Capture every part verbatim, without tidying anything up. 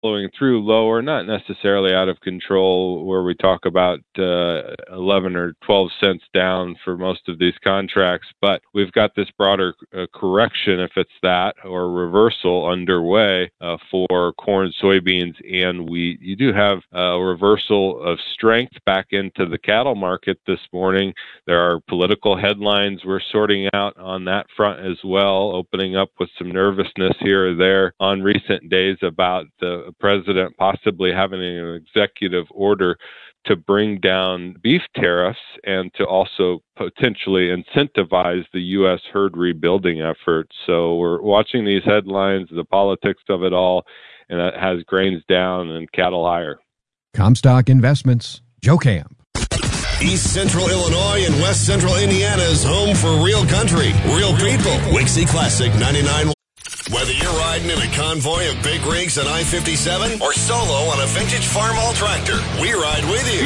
flowing through lower, not necessarily out of control, where we talk about uh, eleven or twelve cents down for most of these contracts. But we've got this broader uh, correction, if it's that, or reversal underway uh, for corn, soybeans, and wheat. You do have a reversal of strength back into the cattle market this morning. There are political headlines we're sorting out on that front as well, opening up with some nervousness here or there on recent days about the president possibly having an executive order to bring down beef tariffs and to also potentially incentivize the U S herd rebuilding effort. So we're watching these headlines, the politics of it all, and it has grains down and cattle higher. Comstock Investments, Joe Camp. East Central Illinois and West Central Indiana's home for real country, real people. Wixie Classic ninety-nine. Whether you're riding in a convoy of big rigs on I fifty-seven or solo on a vintage Farmall tractor, we ride with you.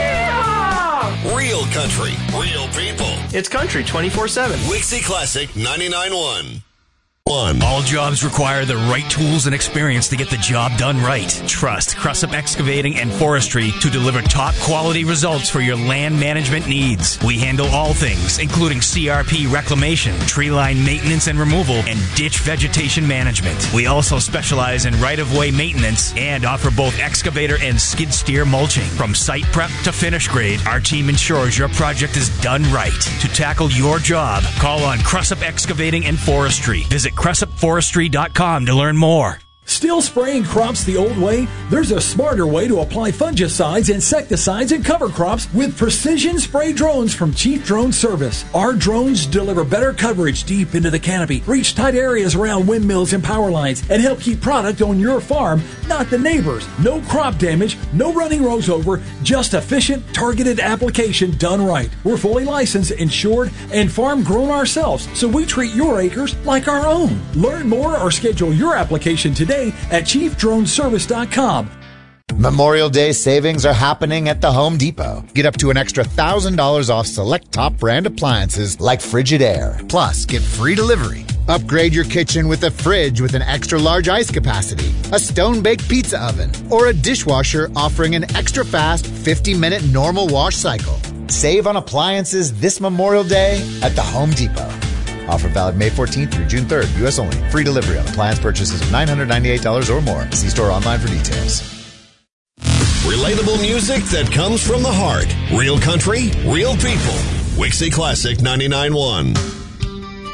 Yeah! Real country, real people. It's country twenty-four seven. Wixie Classic ninety-nine point one. One. All jobs require the right tools and experience to get the job done right. Trust Cressup Excavating and Forestry to deliver top quality results for your land management needs. We handle all things, including C R P reclamation, tree line maintenance and removal, and ditch vegetation management. We also specialize in right-of-way maintenance and offer both excavator and skid steer mulching. From site prep to finish grade, our team ensures your project is done right. To tackle your job, call on Cressup Excavating and Forestry. Visit Cressup Forestry dot com to learn more. Still spraying crops the old way? There's a smarter way to apply fungicides, insecticides, and cover crops with precision spray drones from Chief Drone Service. Our drones deliver better coverage deep into the canopy, reach tight areas around windmills and power lines, and help keep product on your farm, not the neighbor's. No crop damage, no running rows over, just efficient, targeted application done right. We're fully licensed, insured, and farm grown ourselves, so we treat your acres like our own. Learn more or schedule your application today at Chief Drone Service dot com. Memorial Day savings are happening at the Home Depot. Get up to an extra one thousand dollars off select top brand appliances like Frigidaire. Plus, get free delivery. Upgrade your kitchen with a fridge with an extra large ice capacity, a stone-baked pizza oven, or a dishwasher offering an extra fast fifty minute normal wash cycle. Save on appliances this Memorial Day at the Home Depot. Offer valid May fourteenth through June third. U S only. Free delivery on appliance purchases of nine hundred ninety-eight dollars or more. See store online for details. Relatable music that comes from the heart. Real country, real people. Wixie Classic ninety-nine point one.